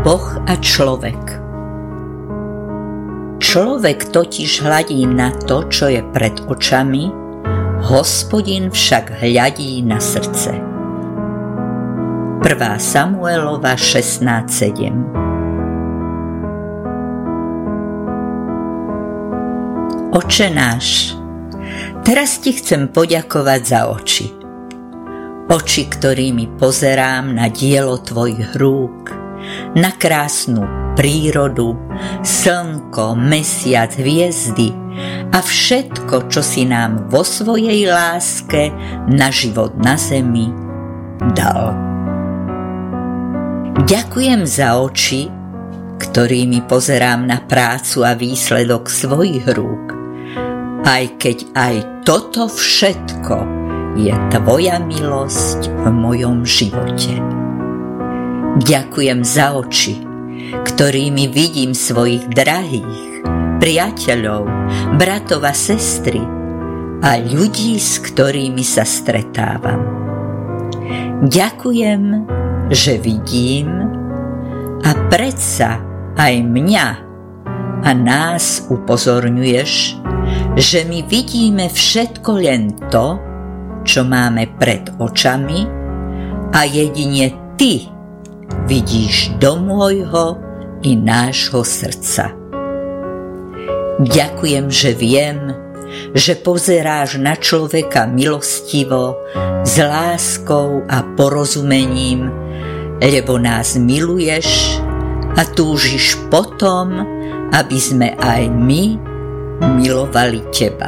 Boh a človek. Človek totiž hľadí na to, čo je pred očami, Hospodin však hľadí na srdce. 1. Samuelova 16:7. Oče náš, teraz ti chcem poďakovať za oči. Oči, ktorými pozerám na dielo tvojich rúk, na krásnu prírodu, slnko, mesiac, hviezdy a všetko, čo si nám vo svojej láske na život na zemi dal. Ďakujem za oči, ktorými pozerám na prácu a výsledok svojich rúk, aj keď aj toto všetko je tvoja milosť v mojom živote. Ďakujem za oči, ktorými vidím svojich drahých, priateľov, bratov a sestry a ľudí, s ktorými sa stretávam. Ďakujem, že vidím a predsa aj mňa a nás upozorňuješ, že my vidíme všetko len to, čo máme pred očami a jedine ty vidíš do môjho i nášho srdca. Ďakujem, že viem, že pozeráš na človeka milostivo, s láskou a porozumením, lebo nás miluješ a túžiš potom, aby sme aj my milovali teba.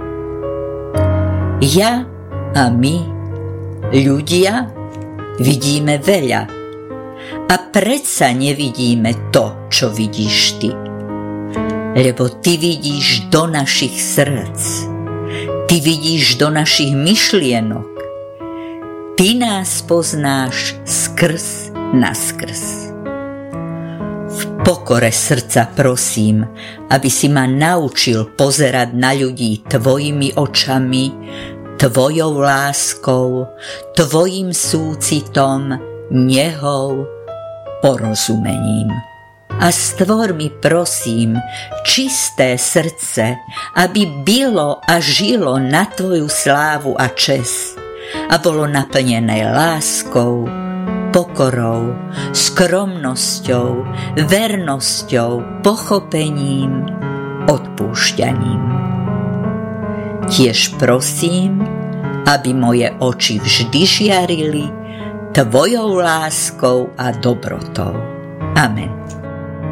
Ja a my, ľudia, vidíme veľa a predsa nevidíme to, čo vidíš ty. Lebo ty vidíš do našich srdc, ty vidíš do našich myšlienok, ty nás poznáš skrz naskrz. V pokore srdca prosím, aby si ma naučil pozerať na ľudí tvojimi očami, tvojou láskou, tvojim súcitom, nehou, porozumením. A stvor mi, prosím, čisté srdce, aby bylo a žilo na tvoju slávu a česť a bolo naplnené láskou, pokorou, skromnosťou, vernosťou, pochopením, odpúšťaním. Tiež prosím, aby moje oči vždy žiarili tvojou láskou a dobrotou. Amen.